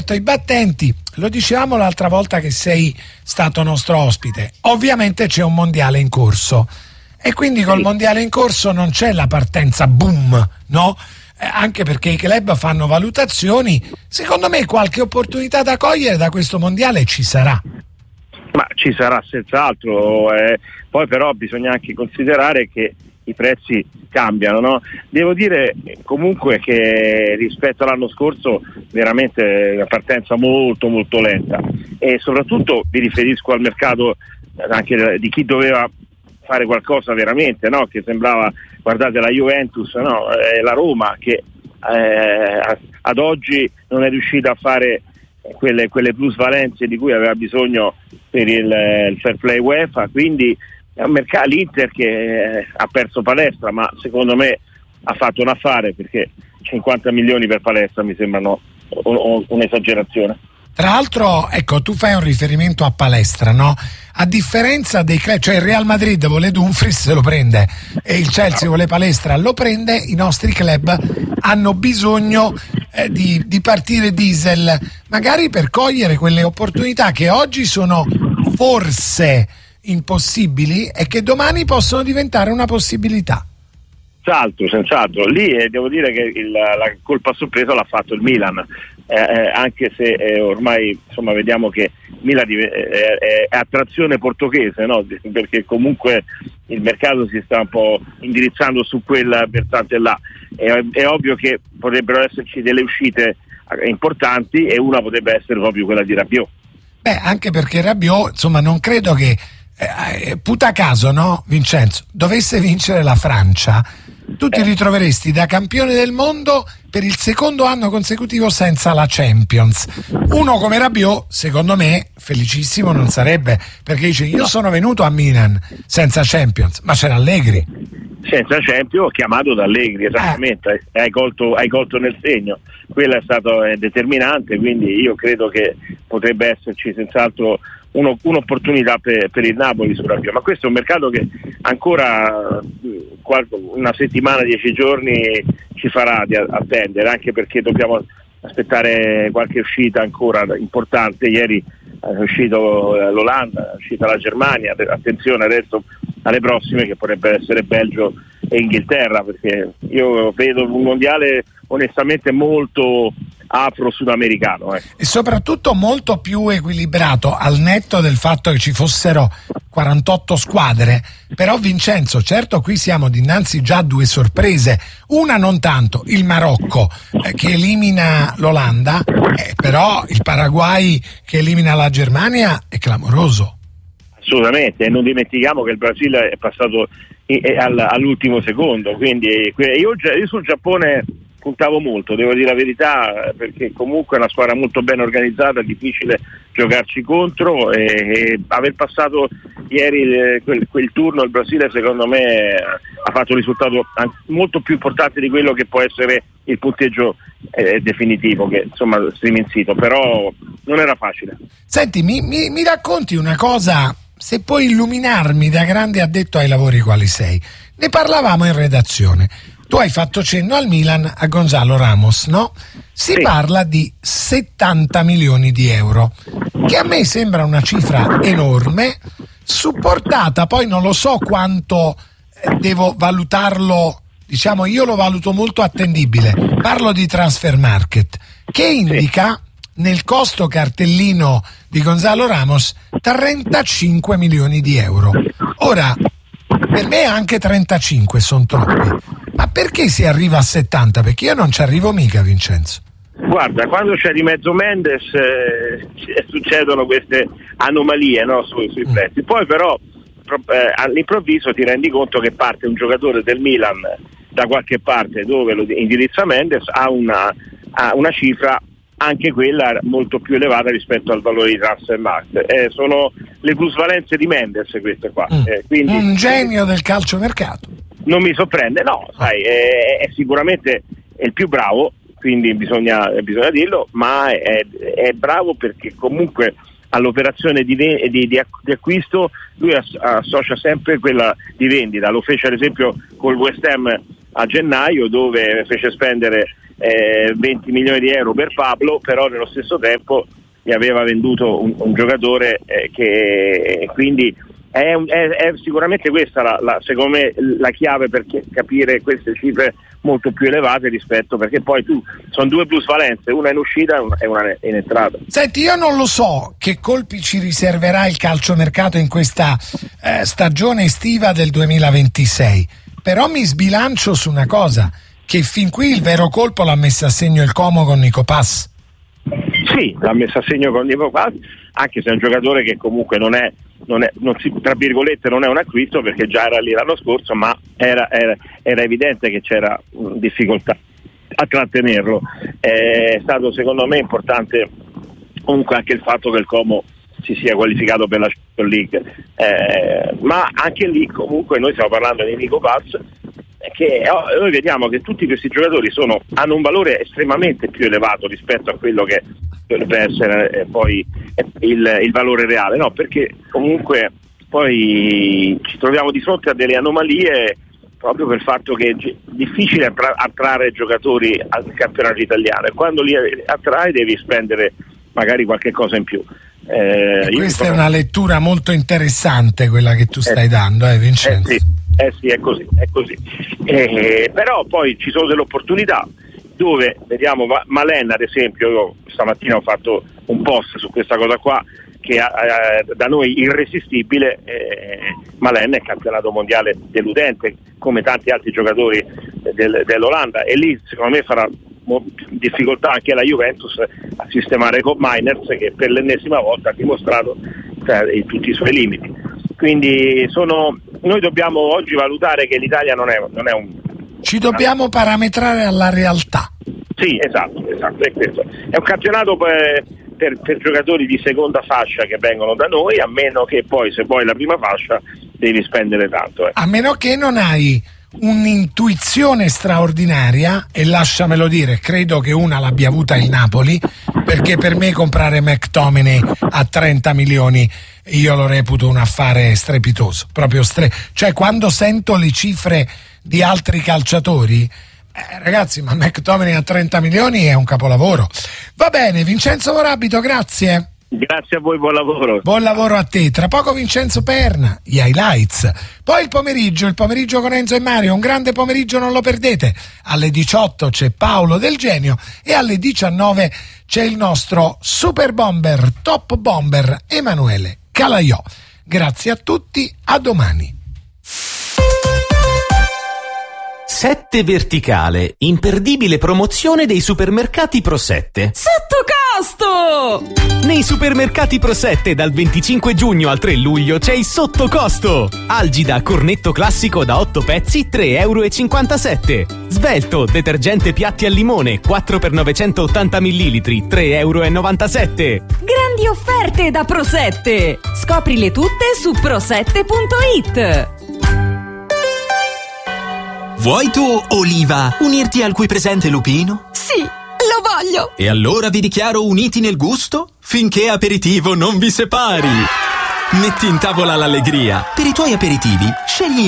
Certo, i battenti, lo dicevamo l'altra volta che sei stato nostro ospite, ovviamente c'è un mondiale in corso e quindi col mondiale in corso non c'è la partenza boom, no? Anche perché i club fanno valutazioni, secondo me qualche opportunità da cogliere da questo mondiale ci sarà. Ma ci sarà senz'altro, poi però bisogna anche considerare che i prezzi cambiano, no? Devo dire comunque che rispetto all'anno scorso veramente una partenza molto molto lenta, e soprattutto mi riferisco al mercato anche di chi doveva fare qualcosa veramente, no? Che sembrava, guardate, la Juventus, no? La Roma che ad oggi non è riuscita a fare quelle plusvalenze di cui aveva bisogno per il fair play UEFA, quindi è un mercato. L'Inter che ha perso Palestra, ma secondo me ha fatto un affare, perché 50 milioni per Palestra mi sembrano un'esagerazione. Tra l'altro, ecco, tu fai un riferimento a Palestra, no? A differenza dei club, cioè il Real Madrid vuole Dumfries, se lo prende, e il Chelsea vuole Palestra, lo prende. I nostri club hanno bisogno di partire diesel, magari per cogliere quelle opportunità che oggi sono forse impossibili e che domani possono diventare una possibilità. Senz'altro. Lì devo dire che la colpa a sorpresa l'ha fatto il Milan, anche se ormai insomma vediamo che Milan è attrazione portoghese, no? Perché comunque il mercato si sta un po' indirizzando su quel versante là. È ovvio che potrebbero esserci delle uscite importanti, e una potrebbe essere proprio quella di Rabiot. Anche perché Rabiot, insomma, non credo che puta caso, no, Vincenzo, dovesse vincere la Francia, tu ti ritroveresti da campione del mondo per il secondo anno consecutivo senza la Champions. Uno come Rabiot, secondo me, felicissimo non sarebbe, perché dice: io sono venuto a Milan senza Champions, ma c'era Allegri. Senza Champions, chiamato da Allegri, esattamente, hai colto nel segno. Quella è stato determinante, quindi io credo che potrebbe esserci senz'altro un'opportunità per il Napoli su Rabiot, ma questo è un mercato che ancora una settimana, 10 giorni ci farà di attendere, anche perché dobbiamo aspettare qualche uscita ancora importante. Ieri è uscito l'Olanda, è uscita la Germania, attenzione adesso alle prossime, che potrebbe essere Belgio e Inghilterra, perché io vedo un mondiale onestamente molto afro-sudamericano. E soprattutto molto più equilibrato, al netto del fatto che ci fossero 48 squadre. Però Vincenzo, certo, qui siamo dinanzi già a due sorprese, una non tanto, il Marocco che elimina l'Olanda, però il Paraguay che elimina la Germania è clamoroso. Assolutamente, e non dimentichiamo che il Brasile è passato all'ultimo secondo, quindi io sul Giappone puntavo molto, devo dire la verità, perché comunque è una squadra molto ben organizzata, è difficile giocarci contro, e aver passato ieri quel turno il Brasile secondo me ha fatto un risultato molto più importante di quello che può essere il punteggio definitivo, che insomma striminzito, però non era facile. Senti, mi racconti una cosa, se puoi illuminarmi da grande addetto ai lavori quali sei. Ne parlavamo in redazione. Tu hai fatto cenno al Milan, a Gonzalo Ramos, no? Si parla di 70 milioni di euro, che a me sembra una cifra enorme, supportata, poi non lo so quanto devo valutarlo, diciamo io lo valuto molto attendibile, parlo di Transfer Market, che indica nel costo cartellino di Gonzalo Ramos 35 milioni di euro. Ora, per me anche 35 sono troppi. Ma perché si arriva a 70? Perché io non ci arrivo mica, Vincenzo. Guarda, quando c'è di mezzo Mendes succedono queste anomalie, no, sui prezzi. Poi però all'improvviso ti rendi conto che parte un giocatore del Milan da qualche parte dove lo indirizza Mendes ha una cifra anche quella molto più elevata rispetto al valore di Transfer Market. Sono le plusvalenze di Mendes queste qua. Quindi, un genio del calciomercato. Non mi sorprende, no, sai, è sicuramente il più bravo, quindi bisogna dirlo, ma è bravo perché comunque all'operazione di acquisto lui associa sempre quella di vendita. Lo fece ad esempio col West Ham a gennaio, dove fece spendere 20 milioni di euro per Pablo, però nello stesso tempo gli aveva venduto un giocatore che quindi è sicuramente questa secondo me la chiave per capire queste cifre molto più elevate rispetto, perché poi sono due plusvalenze, una in uscita e una in entrata. Senti, io non lo so che colpi ci riserverà il calciomercato in questa stagione estiva del 2026, però mi sbilancio su una cosa, che fin qui il vero colpo l'ha messo a segno il Como con Nico Pass. Sì, l'ha messo a segno con Nico Pass, anche se è un giocatore che comunque non è tra virgolette non è un acquisto, perché già era lì l'anno scorso, ma era evidente che c'era difficoltà a trattenerlo. È stato secondo me importante comunque anche il fatto che il Como si sia qualificato per la Champions League, ma anche lì comunque noi stiamo parlando di Nico Pass, che noi vediamo che tutti questi giocatori hanno un valore estremamente più elevato rispetto a quello che dovrebbe essere poi il valore reale, no? Perché comunque poi ci troviamo di fronte a delle anomalie proprio per il fatto che è difficile attrarre giocatori al campionato italiano, e quando li attrai devi spendere magari qualche cosa in più. Questa è una lettura molto interessante quella che tu stai dando, Vincenzo. Sì, è così. Però poi ci sono delle opportunità dove vediamo Malen, ad esempio. Io stamattina ho fatto un post su questa cosa qua, che da noi irresistibile. Malen è campionato mondiale deludente come tanti altri giocatori dell'Olanda, e lì secondo me farà difficoltà anche la Juventus a sistemare Koop Meiners, che per l'ennesima volta ha dimostrato tutti i suoi limiti. Quindi noi dobbiamo oggi valutare che l'Italia non è un... Ci dobbiamo parametrare alla realtà. Sì, esatto, è questo. È un campionato per giocatori di seconda fascia che vengono da noi, a meno che poi, se vuoi la prima fascia, devi spendere tanto. A meno che non hai un'intuizione straordinaria, e lasciamelo dire, credo che una l'abbia avuta il Napoli, perché per me comprare McTominay a 30 milioni io lo reputo un affare strepitoso, proprio cioè quando sento le cifre di altri calciatori, ragazzi, ma McTominay a 30 milioni è un capolavoro. Va bene, Vincenzo Morabito, grazie. Grazie a voi, buon lavoro. Buon lavoro a te. Tra poco Vincenzo Perna, gli highlights. Poi il pomeriggio con Enzo e Mario, un grande pomeriggio, non lo perdete. Alle 18 c'è Paolo Del Genio e alle 19 c'è il nostro super bomber, top bomber Emanuele Calaiò. Grazie a tutti, a domani. 7 Verticale, imperdibile promozione dei supermercati Pro 7. Sotto costo! Nei supermercati Pro 7 dal 25 giugno al 3 luglio c'è il sotto costo. Algida cornetto classico da 8 pezzi, 3,57 €. Svelto detergente piatti al limone 4 x 980 ml, 3,97 €. Grandi offerte da Pro 7! Scoprile tutte su pro7.it. Vuoi tu, Oliva, unirti al qui presente lupino? Sì, lo voglio! E allora vi dichiaro uniti nel gusto finché aperitivo non vi separi. Metti in tavola l'allegria. Per i tuoi aperitivi, scegli